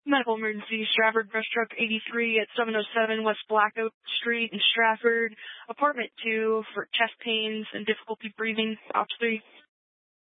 Medical emergency, Stratford Brush Truck 83 at 707 West Black Oak Street in Stratford. Apartment 2 for chest pains and difficulty breathing. Ops 3.